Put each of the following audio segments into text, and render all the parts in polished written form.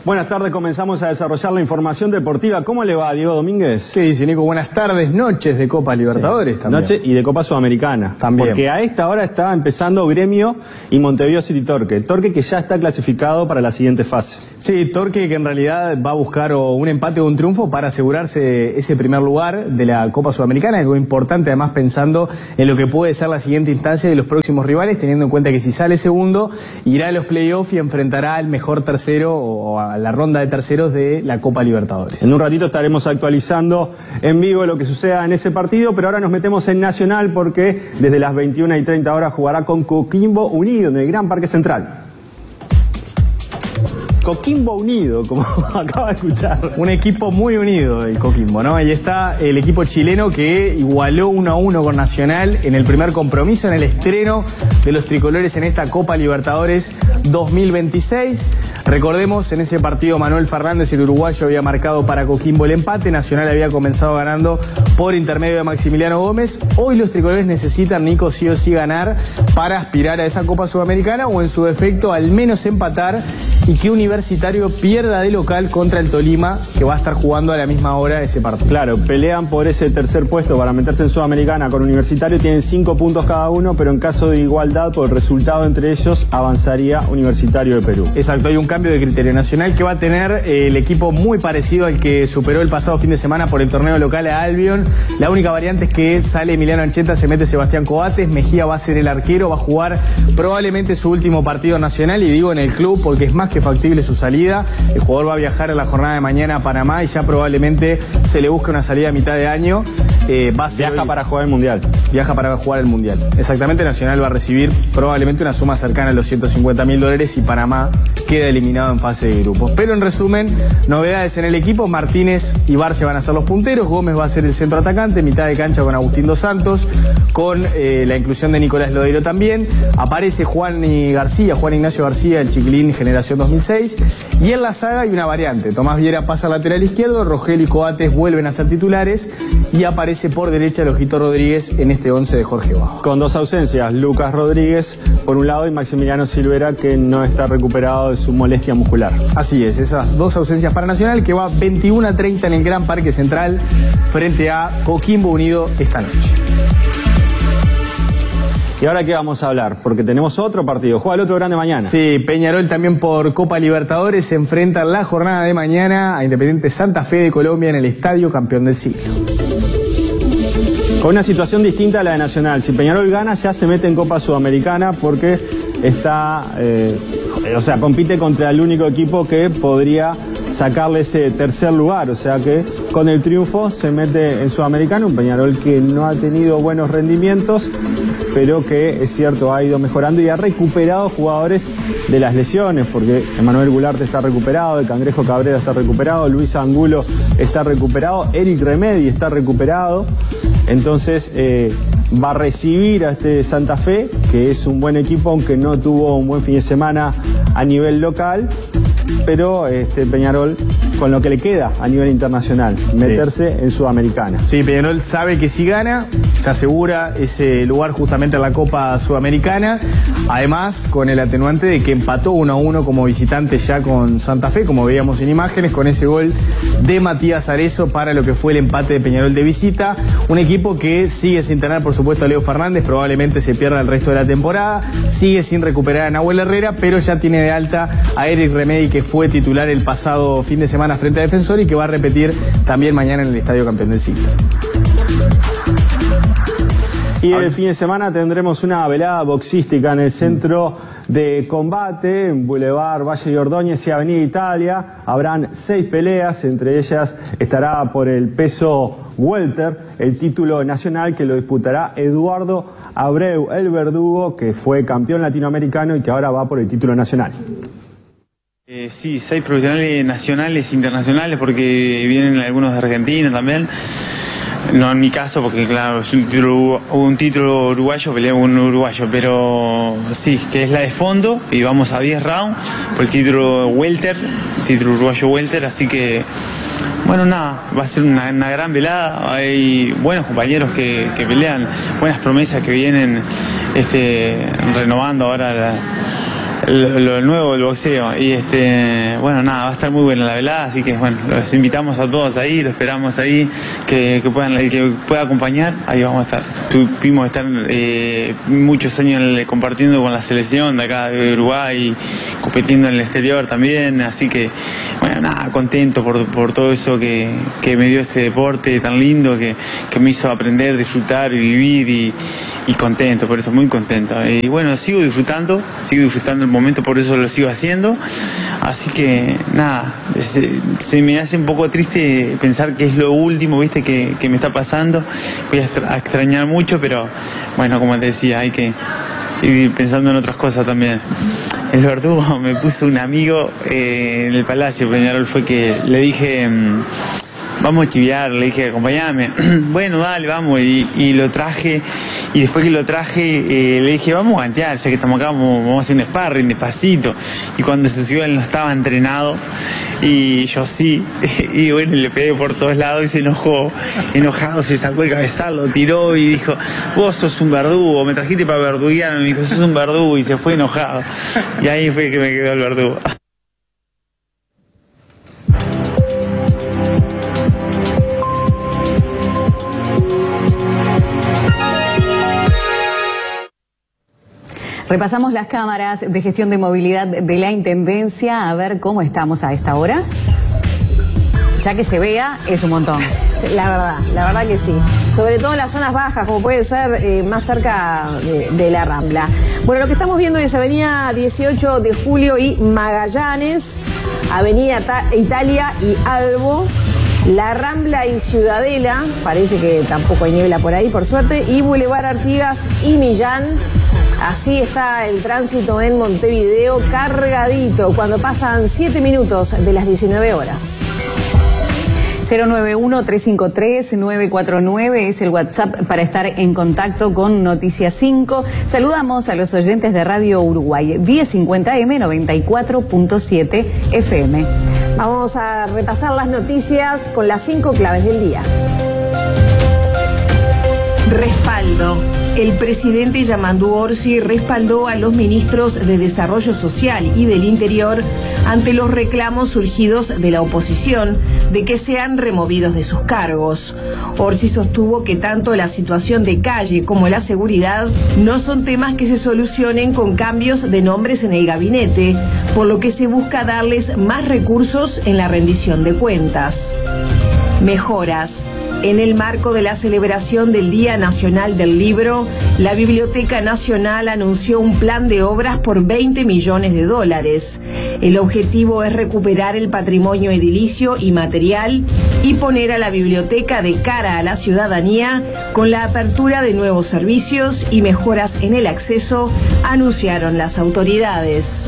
Buenas tardes, comenzamos a desarrollar la información deportiva. ¿Cómo le va, Diego Domínguez? ¿Qué dice, Nico? Buenas tardes, noches de Copa Libertadores también. Noche y de Copa Sudamericana. También. Porque a esta hora está empezando Gremio y Montevideo City Torque. Torque que ya está clasificado para la siguiente fase. Sí, Torque que en realidad va a buscar un empate o un triunfo para asegurarse ese primer lugar de la Copa Sudamericana, algo importante además pensando en lo que puede ser la siguiente instancia de los próximos rivales, teniendo en cuenta que si sale segundo, irá a los playoffs y enfrentará al mejor tercero o a la ronda de terceros de la Copa Libertadores. En un ratito estaremos actualizando en vivo lo que suceda en ese partido, pero ahora nos metemos en Nacional porque desde las 21:30 horas jugará con Coquimbo Unido en el Gran Parque Central. Coquimbo Unido, como acaba de escuchar. Un equipo muy unido el Coquimbo, ¿no? Ahí está el equipo chileno que igualó 1-1 con Nacional en el primer compromiso, en el estreno de los tricolores en esta Copa Libertadores 2026. Recordemos, en ese partido Manuel Fernández, el uruguayo, había marcado para Coquimbo el empate. Nacional había comenzado ganando por intermedio de Maximiliano Gómez. Hoy los tricolores necesitan, Nico, sí o sí ganar para aspirar a esa Copa Sudamericana o en su defecto al menos empatar y que Universitario pierda de local contra el Tolima, que va a estar jugando a la misma hora ese partido. Claro, pelean por ese tercer puesto para meterse en Sudamericana con Universitario, tienen 5 puntos cada uno, pero en caso de igualdad por el resultado entre ellos avanzaría Universitario de Perú. Exacto, hay un cambio de criterio. Nacional que va a tener el equipo muy parecido al que superó el pasado fin de semana por el torneo local a Albion. La única variante es que sale Emiliano Ancheta, se mete Sebastián Coates, Mejía va a ser el arquero, va a jugar probablemente su último partido Nacional, y digo en el club porque es más que factible su salida. El jugador va a viajar en la jornada de mañana a Panamá y ya probablemente se le busque una salida a mitad de año. Viaja para jugar el Mundial. Viaja para jugar el Mundial. Exactamente, Nacional va a recibir probablemente una suma cercana a los $150.000 y Panamá queda eliminado en fase de grupos. Pero en resumen, novedades en el equipo: Martínez y Barce van a ser los punteros, Gómez va a ser el centro atacante, mitad de cancha con Agustín Dos Santos, con la inclusión de Nicolás Lodeiro también. Aparece Juan Ignacio García, el chiquilín generación 2006. Y en la saga hay una variante: Tomás Viera pasa al lateral izquierdo, Rogel y Coates vuelven a ser titulares y aparece por derecha el Ojito Rodríguez en este 11 de Jorge Bajo. Con dos ausencias, Lucas Rodríguez por un lado y Maximiliano Silvera, que no está recuperado de su molestia muscular. Así es, esas dos ausencias para Nacional, que va 21:30 en el Gran Parque Central frente a Coquimbo Unido esta noche. ¿Y ahora qué vamos a hablar? Porque tenemos otro partido, juega el otro grande mañana. Sí, Peñarol también por Copa Libertadores se enfrenta la jornada de mañana a Independiente Santa Fe de Colombia en el Estadio Campeón del Siglo. Con una situación distinta a la de Nacional. Si Peñarol gana, ya se mete en Copa Sudamericana porque compite contra el único equipo que podría sacarle ese tercer lugar. O sea que con el triunfo se mete en Sudamericana. Un Peñarol que no ha tenido buenos rendimientos, pero que es cierto ha ido mejorando y ha recuperado jugadores de las lesiones, porque Emanuel Goulart está recuperado, el Cangrejo Cabrera está recuperado, Luis Angulo está recuperado, Eric Remedi está recuperado. Entonces va a recibir a este Santa Fe, que es un buen equipo, aunque no tuvo un buen fin de semana a nivel local, pero Peñarol, con lo que le queda a nivel internacional, meterse en Sudamericana. Sí, Peñarol sabe que si gana, se asegura ese lugar justamente en la Copa Sudamericana. Además, con el atenuante de que empató 1-1 como visitante ya con Santa Fe, como veíamos en imágenes, con ese gol de Matías Arezzo para lo que fue el empate de Peñarol de visita. Un equipo que sigue sin tener, por supuesto, a Leo Fernández, probablemente se pierda el resto de la temporada. Sigue sin recuperar a Nahuel Herrera, pero ya tiene de alta a Eric Remedi, que fue titular el pasado fin de semana frente a Defensor y que va a repetir también mañana en el Estadio Campeón del Siglo. Y el fin de semana tendremos una velada boxística en el centro de combate, en Boulevard Valle y Ordóñez y Avenida Italia. Habrán 6 peleas, entre ellas estará por el peso welter, el título nacional que lo disputará Eduardo Abreu, el verdugo, que fue campeón latinoamericano y que ahora va por el título nacional. Sí, 6 profesionales nacionales, internacionales, porque vienen algunos de Argentina también. No en mi caso, porque claro, es un título uruguayo, peleé con un uruguayo, pero sí, que es la de fondo, y vamos a 10 rounds por el título welter, título uruguayo welter, así que, bueno, nada, va a ser una gran velada. Hay buenos compañeros que pelean, buenas promesas que vienen renovando ahora lo nuevo del boxeo. Y bueno, nada, va a estar muy buena la velada, así que bueno, los invitamos a todos ahí, los esperamos ahí, que pueda acompañar, ahí vamos a estar. Pudimos estar muchos años compartiendo con la selección de acá de Uruguay, compitiendo en el exterior también, así que bueno, nada, contento por todo eso que me dio este deporte tan lindo, que me hizo aprender, disfrutar y vivir, y contento, por eso muy contento. Y bueno, sigo disfrutando el momento, por eso lo sigo haciendo, así que nada, se me hace un poco triste pensar que es lo último, viste, que me está pasando. Voy a extrañar mucho, pero bueno, como te decía, hay que ir pensando en otras cosas también. El verdugo me puso un amigo en el Palacio Peñarol, fue que le dije, vamos a chiviar, le dije, acompáñame. Bueno, dale, vamos, y lo traje, y después que lo traje, le dije, vamos a gantear, ya que estamos acá, vamos a hacer un sparring despacito. Y cuando se subió, él no estaba entrenado, y yo sí, y bueno, le pegué por todos lados y se enojó, enojado, se sacó el cabezal, lo tiró y dijo, vos sos un verdugo, me trajiste para verduguear, me dijo, sos un verdugo, y se fue enojado. Y ahí fue que me quedó el verdugo. Repasamos las cámaras de gestión de movilidad de la Intendencia, a ver cómo estamos a esta hora. Ya que se vea, es un montón. La verdad que sí. Sobre todo en las zonas bajas, como puede ser más cerca de la Rambla. Bueno, lo que estamos viendo es Avenida 18 de Julio y Magallanes, Avenida Italia y Albo, La Rambla y Ciudadela, parece que tampoco hay niebla por ahí, por suerte, y Boulevard Artigas y Millán. Así está el tránsito en Montevideo, cargadito, cuando pasan 7 minutos de las 19 horas. 091-353-949 es el WhatsApp para estar en contacto con Noticias 5. Saludamos a los oyentes de Radio Uruguay, 1050M, 94.7 FM. Vamos a repasar las noticias con las 5 claves del día. Respaldo. El presidente Yamandu Orsi respaldó a los ministros de Desarrollo Social y del Interior ante los reclamos surgidos de la oposición de que sean removidos de sus cargos. Orsi sostuvo que tanto la situación de calle como la seguridad no son temas que se solucionen con cambios de nombres en el gabinete, por lo que se busca darles más recursos en la rendición de cuentas. Mejoras. En el marco de la celebración del Día Nacional del Libro, la Biblioteca Nacional anunció un plan de obras por $20 millones. El objetivo es recuperar el patrimonio edilicio y material y poner a la biblioteca de cara a la ciudadanía con la apertura de nuevos servicios y mejoras en el acceso, anunciaron las autoridades.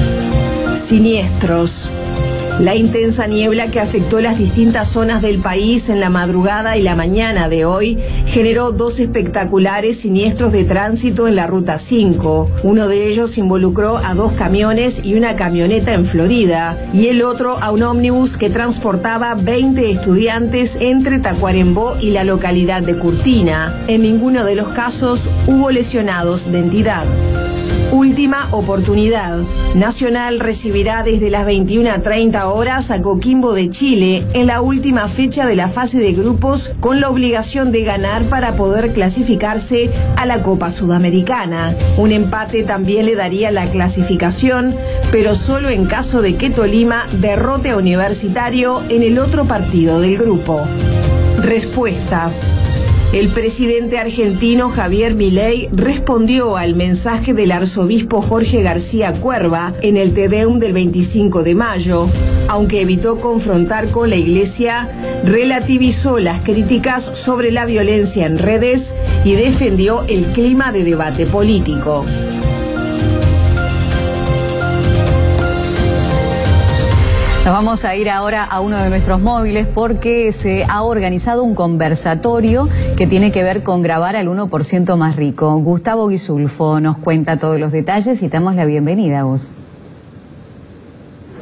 Siniestros. La intensa niebla que afectó las distintas zonas del país en la madrugada y la mañana de hoy generó 2 espectaculares siniestros de tránsito en la Ruta 5. Uno de ellos involucró a 2 camiones y una camioneta en Florida, y el otro a un ómnibus que transportaba 20 estudiantes entre Tacuarembó y la localidad de Curtina. En ninguno de los casos hubo lesionados de entidad. Última oportunidad. Nacional recibirá desde las 21:30 horas a Coquimbo de Chile en la última fecha de la fase de grupos, con la obligación de ganar para poder clasificarse a la Copa Sudamericana. Un empate también le daría la clasificación, pero solo en caso de que Tolima derrote a Universitario en el otro partido del grupo. Respuesta. El presidente argentino Javier Milei respondió al mensaje del arzobispo Jorge García Cuerva en el Te Deum del 25 de mayo. Aunque evitó confrontar con la Iglesia, relativizó las críticas sobre la violencia en redes y defendió el clima de debate político. Nos vamos a ir ahora a uno de nuestros móviles porque se ha organizado un conversatorio que tiene que ver con grabar al 1% más rico. Gustavo Guisulfo nos cuenta todos los detalles y te damos la bienvenida a vos.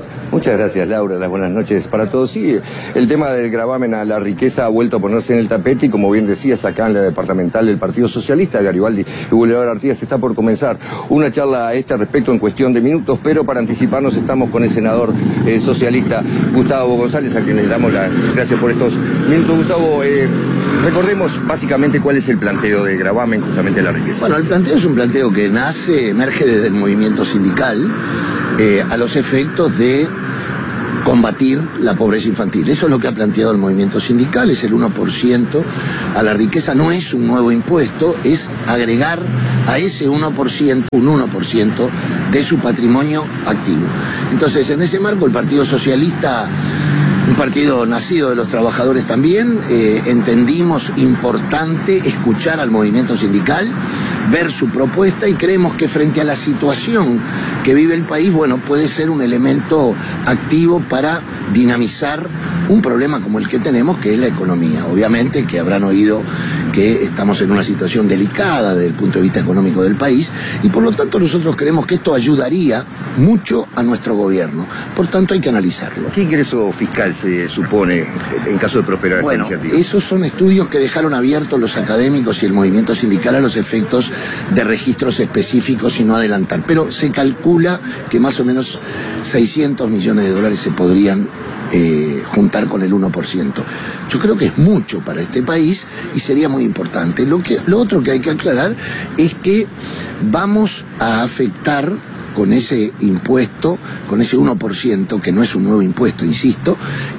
Muchas gracias, Laura. Las buenas noches para todos. Sí, el tema del gravamen a la riqueza ha vuelto a ponerse en el tapete y, como bien decías, acá en la departamental del Partido Socialista, Garibaldi y Boulevard Artigas, está por comenzar una charla a este respecto en cuestión de minutos, pero para anticiparnos estamos con el senador socialista Gustavo González, a quien le damos las gracias por estos minutos. Gustavo, recordemos básicamente cuál es el planteo de gravamen justamente a la riqueza. Bueno, el planteo es un planteo que emerge desde el movimiento sindical a los efectos de combatir la pobreza infantil. Eso es lo que ha planteado el movimiento sindical, es el 1% a la riqueza. No es un nuevo impuesto, es agregar a ese 1%, un 1% de su patrimonio activo. Entonces, en ese marco, el Partido Socialista, un partido nacido de los trabajadores también, entendimos importante escuchar al movimiento sindical, ver su propuesta, y creemos que frente a la situación que vive el país, bueno, puede ser un elemento activo para dinamizar un problema como el que tenemos, que es la economía. Obviamente que habrán oído que estamos en una situación delicada desde el punto de vista económico del país, y por lo tanto nosotros creemos que esto ayudaría mucho a nuestro gobierno. Por tanto, hay que analizarlo. ¿Qué ingreso fiscal se supone en caso de prosperar esta iniciativa? Esos son estudios que dejaron abiertos los académicos y el movimiento sindical a los efectos de registros específicos y no adelantar. Pero se calcula que más o menos 600 millones de dólares se podrían juntar con el 1%. Yo creo que es mucho para este país y sería muy importante. Lo otro que hay que aclarar es que vamos a afectar con ese impuesto, con ese 1%, que no es un nuevo impuesto, insisto,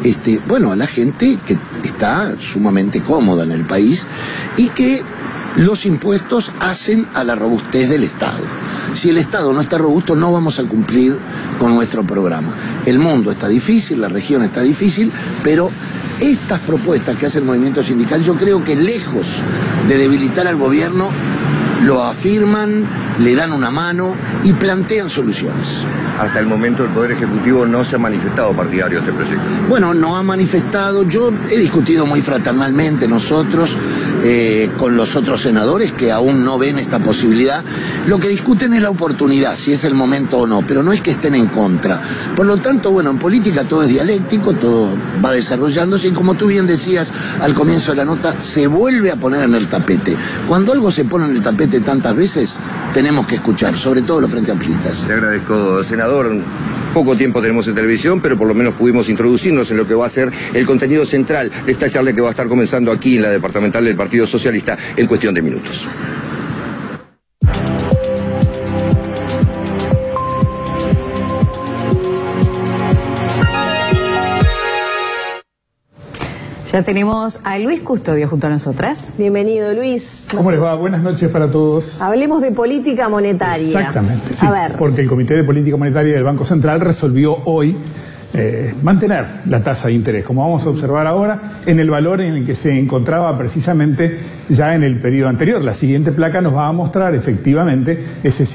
a la gente que está sumamente cómoda en el país y que los impuestos hacen a la robustez del Estado. Si el Estado no está robusto, no vamos a cumplir con nuestro programa. El mundo está difícil, la región está difícil, pero estas propuestas que hace el movimiento sindical, yo creo que lejos de debilitar al gobierno, lo afirman, le dan una mano y plantean soluciones. Hasta el momento el Poder Ejecutivo no se ha manifestado partidario de este proyecto. Bueno, no ha manifestado. Yo he discutido muy fraternalmente nosotros con los otros senadores que aún no ven esta posibilidad. Lo que discuten es la oportunidad, si es el momento o no, pero no es que estén en contra. Por lo tanto, bueno, en política todo es dialéctico, todo va desarrollándose y, como tú bien decías al comienzo de la nota, se vuelve a poner en el tapete. Cuando algo se pone en el tapete tantas veces, tenemos que escuchar, sobre todo los frente amplistas. Le agradezco, senador. Poco tiempo tenemos en televisión, pero por lo menos pudimos introducirnos en lo que va a ser el contenido central de esta charla que va a estar comenzando aquí en la departamental del Partido Socialista en cuestión de minutos. Ya tenemos a Luis Custodio junto a nosotras. Bienvenido, Luis. ¿Cómo les va? Buenas noches para todos. Hablemos de política monetaria. Exactamente, sí. A ver. Porque el Comité de Política Monetaria del Banco Central resolvió hoy mantener la tasa de interés, como vamos a observar ahora, en el valor en el que se encontraba precisamente ya en el periodo anterior. La siguiente placa nos va a mostrar efectivamente ese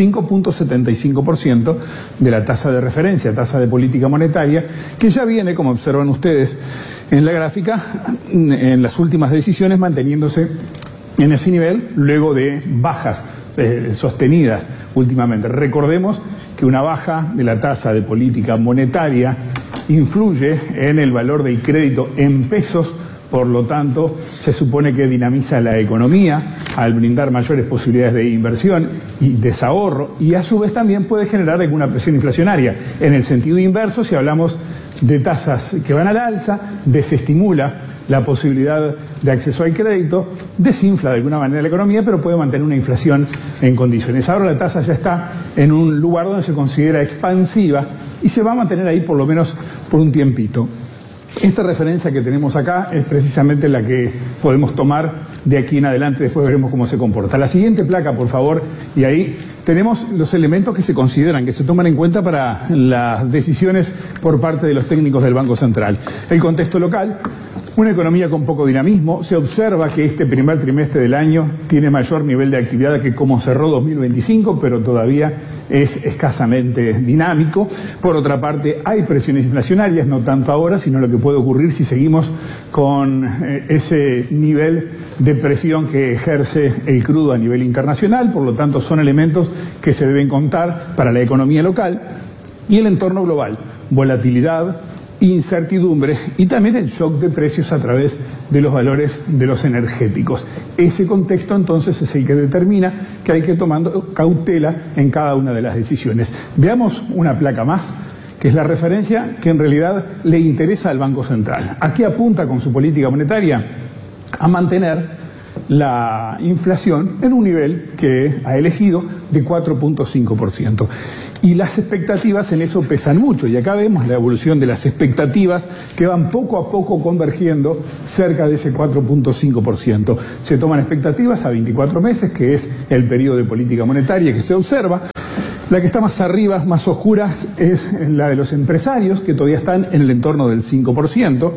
5.75% de la tasa de referencia, tasa de política monetaria, que ya viene, como observan ustedes en la gráfica, en las últimas decisiones manteniéndose en ese nivel luego de bajas sostenidas últimamente. Recordemos que una baja de la tasa de política monetaria influye en el valor del crédito en pesos, por lo tanto se supone que dinamiza la economía al brindar mayores posibilidades de inversión y desahorro, y a su vez también puede generar alguna presión inflacionaria. En el sentido inverso, si hablamos de tasas que van al alza, desestimula la posibilidad de acceso al crédito, desinfla de alguna manera la economía, pero puede mantener una inflación en condiciones. Ahora la tasa ya está en un lugar donde se considera expansiva y se va a mantener ahí por lo menos por un tiempito. Esta referencia que tenemos acá es precisamente la que podemos tomar de aquí en adelante, después veremos cómo se comporta. La siguiente placa, por favor, y ahí tenemos los elementos que se consideran, que se toman en cuenta para las decisiones por parte de los técnicos del Banco Central. El contexto local, una economía con poco dinamismo. Se observa que este primer trimestre del año tiene mayor nivel de actividad que como cerró 2025, pero todavía es escasamente dinámico. Por otra parte, hay presiones inflacionarias, no tanto ahora, sino lo que puede ocurrir si seguimos con ese nivel de presión que ejerce el crudo a nivel internacional. Por lo tanto, son elementos que se deben contar para la economía local. y el entorno global, volatilidad, incertidumbre y también el shock de precios a través de los valores de los energéticos. Ese contexto entonces es el que determina que hay que tomar cautela en cada una de las decisiones. Veamos una placa más, que es la referencia que en realidad le interesa al Banco Central. ¿A qué apunta con su política monetaria? A mantener la inflación en un nivel que ha elegido de 4.5%. Y las expectativas en eso pesan mucho, y acá vemos la evolución de las expectativas que van poco a poco convergiendo cerca de ese 4.5%. Se toman expectativas a 24 meses, que es el periodo de política monetaria que se observa. La que está más arriba, más oscura, es la de los empresarios, que todavía están en el entorno del 5%,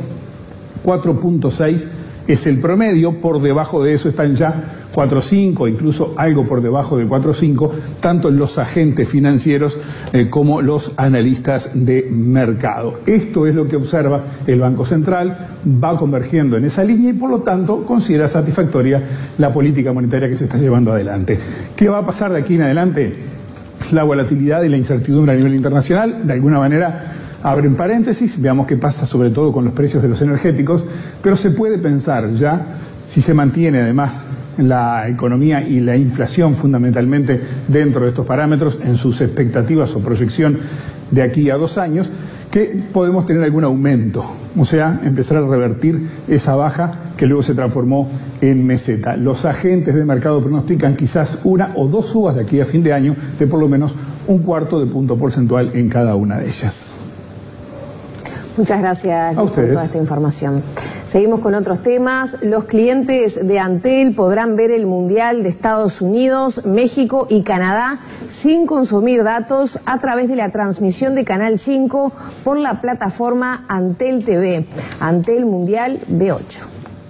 4.6% es el promedio, por debajo de eso están ya 4.5, incluso algo por debajo de 4.5, tanto los agentes financieros como los analistas de mercado. Esto es lo que observa el Banco Central, va convergiendo en esa línea y por lo tanto considera satisfactoria la política monetaria que se está llevando adelante. ¿Qué va a pasar de aquí en adelante? La volatilidad y la incertidumbre a nivel internacional, de alguna manera, abren paréntesis, veamos qué pasa sobre todo con los precios de los energéticos, pero se puede pensar ya, si se mantiene además la economía y la inflación fundamentalmente dentro de estos parámetros, en sus expectativas o proyección de aquí a 2 años, que podemos tener algún aumento, o sea, empezar a revertir esa baja que luego se transformó en meseta. Los agentes de mercado pronostican quizás 1 o 2 subas de aquí a fin de año de por lo menos 1/4 de punto porcentual en cada una de ellas. Muchas gracias por toda esta información. Seguimos con otros temas. Los clientes de Antel podrán ver el Mundial de Estados Unidos, México y Canadá sin consumir datos a través de la transmisión de Canal 5 por la plataforma Antel TV. Antel Mundial B8.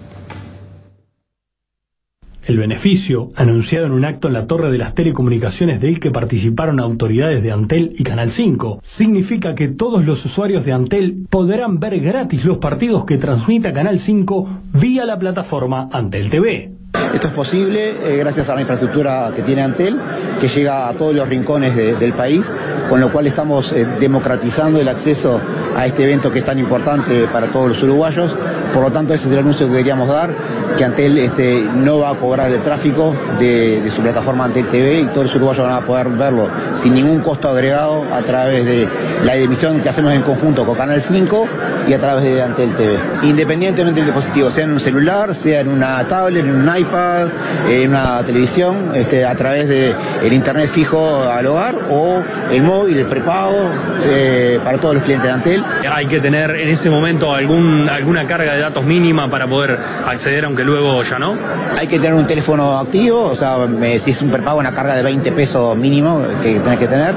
El beneficio, anunciado en un acto en la Torre de las Telecomunicaciones del que participaron autoridades de Antel y Canal 5, significa que todos los usuarios de Antel podrán ver gratis los partidos que transmita Canal 5 vía la plataforma Antel TV. Esto es posible gracias a la infraestructura que tiene Antel, que llega a todos los rincones del país, con lo cual estamos democratizando el acceso a este evento que es tan importante para todos los uruguayos. Por lo tanto, ese es el anuncio que queríamos dar, que Antel no va a cobrar el tráfico de su plataforma Antel TV y todos los uruguayos van a poder verlo sin ningún costo agregado a través de la emisión que hacemos en conjunto con Canal 5 y a través de Antel TV. Independientemente del dispositivo, sea en un celular, sea en una tablet, en un iPad, en una televisión, a través del internet fijo al hogar o el móvil, el prepago, para todos los clientes de Antel. ¿Hay que tener en ese momento alguna carga de datos mínima para poder acceder, aunque luego ya no? Hay que tener un teléfono activo, o sea, si es un prepago, una carga de 20 pesos mínimo que tenés que tener,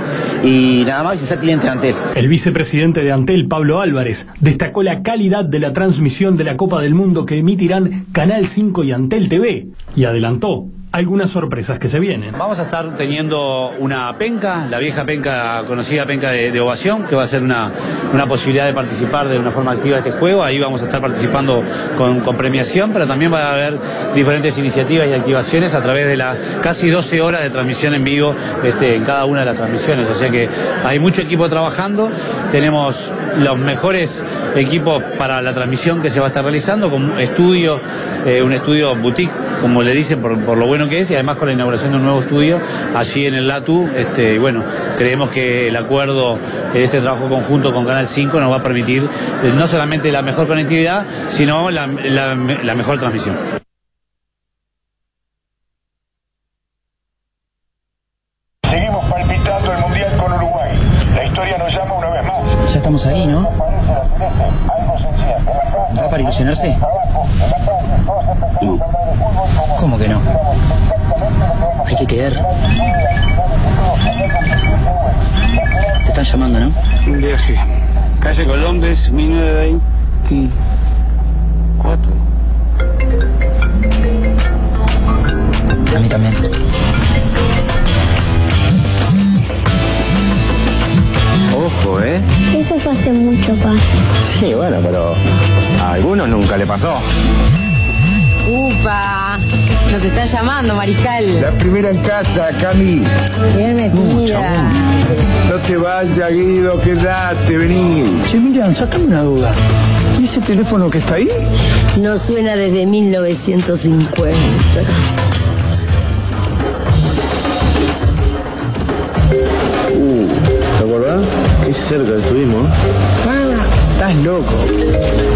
y nada más, y ser cliente de Antel. El vicepresidente de Antel, Pablo Álvarez, destacó la calidad de la transmisión de la Copa del Mundo que emitirán Canal 5 y Antel TV, y adelantó algunas sorpresas que se vienen. Vamos a estar teniendo una penca, la vieja penca, conocida penca de Ovación, que va a ser una posibilidad de participar de una forma activa de este juego. Ahí vamos a estar participando con premiación, pero también va a haber diferentes iniciativas y activaciones a través de las casi 12 horas de transmisión en vivo en cada una de las transmisiones. O sea que hay mucho equipo trabajando, tenemos los mejores equipos para la transmisión que se va a estar realizando, con un estudio boutique, como le dicen, por lo bueno que es, y además con la inauguración de un nuevo estudio allí en el LATU. Y bueno, creemos que el acuerdo, este trabajo conjunto con Canal 5 nos va a permitir no solamente la mejor conectividad, sino la mejor transmisión. Seguimos palpitando el Mundial con Uruguay. La historia nos llama una vez más. Ya estamos ahí, ¿no? ¿Da para ilusionarse? ¿Cómo que no? Hay que creer. Te están llamando, ¿no? Un viaje. Calle Colombes, 1924. A mí también. Ojo, ¿eh? Eso fue hace mucho, pa. Sí, bueno, pero a algunos nunca le pasó. Upa, nos está llamando, Mariscal. La primera en casa, Cami. Bien metida. No te vayas, Guido, quédate, vení. Che, Miriam, sacame una duda. ¿Y ese teléfono que está ahí? No suena desde 1950. ¿Te acordás? Qué cerca estuvimos. Ah, estás loco.